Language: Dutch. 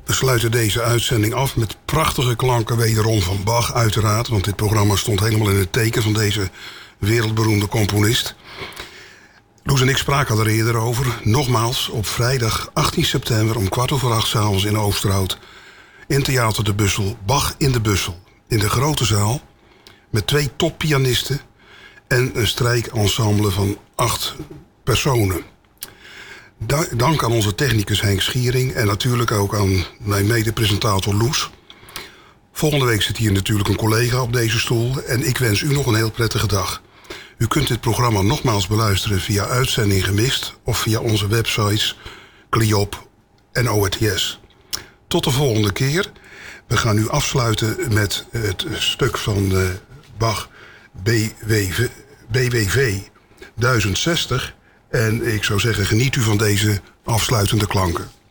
We sluiten deze uitzending af met prachtige klanken wederom van Bach, uiteraard. Want dit programma stond helemaal in het teken van deze wereldberoemde componist. Loes en ik spraken er eerder over. Nogmaals, op vrijdag 18 september om 7:15 s'avonds in Oosterhout. In Theater de Bussel, Bach in de Bussel. In de grote zaal, met 2 toppianisten en een strijkensemble van 8 personen. Dank aan onze technicus Henk Schiering en natuurlijk ook aan mijn mede-presentator Loes. Volgende week zit hier natuurlijk een collega op deze stoel en ik wens u nog een heel prettige dag. U kunt dit programma nogmaals beluisteren via Uitzending Gemist of via onze websites Cliop en ORTS. Tot de volgende keer. We gaan nu afsluiten met het stuk van Bach BWV 1060. En ik zou zeggen, geniet u van deze afsluitende klanken.